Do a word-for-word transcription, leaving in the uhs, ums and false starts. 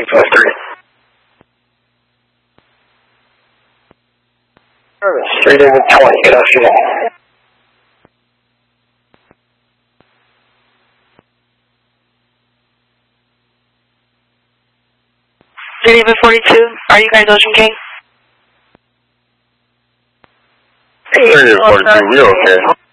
eight five three. Service, three David twenty, good afternoon. three David forty-two, are you guys Ocean King? three David forty-two, we okay.